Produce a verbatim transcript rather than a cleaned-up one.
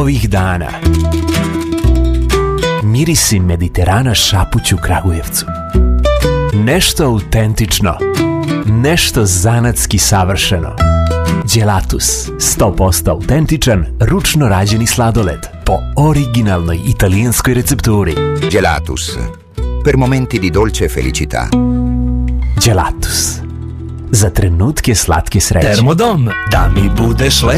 ovih dana. Mirisi Mediterana šapuću Kragujevcu. Nešto autentično, nešto zanatski savršeno. Gelatus, sto posto autentičan, ručno rađeni sladoled po originalnoj italijanskoj recepturi. Gelatus, per momenti di dolce felicità. Gelatus, za trenutke slatke sreće. Termodom, da mi budeš